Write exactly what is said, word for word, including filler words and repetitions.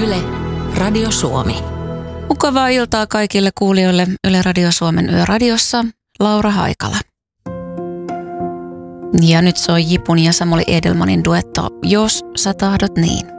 Yle, Radio Suomi. Mukavaa iltaa kaikille kuulijoille Yle Radio Suomen Yöradiossa, Laura Haikala. Ja nyt soi Jipun ja Samuli Edelmanin duetto Jos sä tahdot niin.